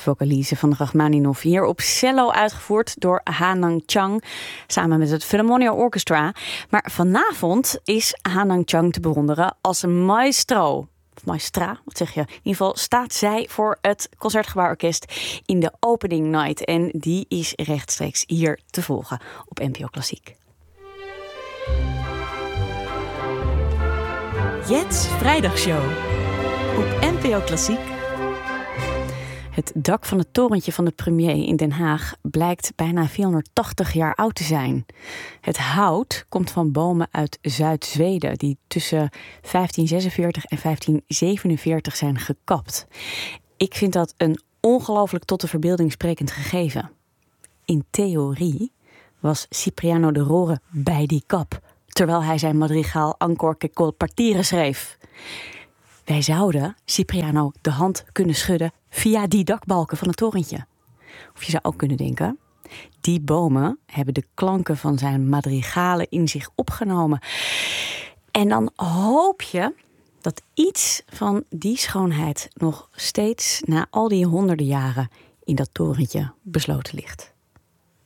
vocalise van Rachmaninov. Hier op cello uitgevoerd door Hanang Chang samen met het Philharmonia Orchestra. Maar vanavond is Hanang Chang te bewonderen als een maestro. Of maestra, wat zeg je? In ieder geval staat zij voor het Concertgebouworkest in de opening night. En die is rechtstreeks hier te volgen op NPO Klassiek. Jets Vrijdagshow op NPO Klassiek. Het dak van het torentje van de premier in Den Haag blijkt bijna 480 jaar oud te zijn. Het hout komt van bomen uit Zuid-Zweden die tussen 1546 en 1547 zijn gekapt. Ik vind dat een ongelooflijk tot de verbeelding sprekend gegeven. In theorie was Cipriano de Rore bij die kap, terwijl hij zijn madrigaal Ancor che col partire schreef. Wij zouden Cipriano de hand kunnen schudden via die dakbalken van het torentje. Of je zou ook kunnen denken, die bomen hebben de klanken van zijn madrigalen in zich opgenomen. En dan hoop je dat iets van die schoonheid nog steeds na al die honderden jaren in dat torentje besloten ligt.